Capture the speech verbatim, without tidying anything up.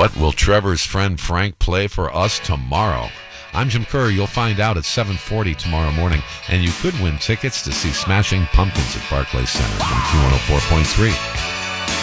What will Trevor's friend Frank play for us tomorrow? I'm Jim Kerr. You'll find out at seven forty tomorrow morning, and you could win tickets to see Smashing Pumpkins at Barclays Center from Q one oh four point three.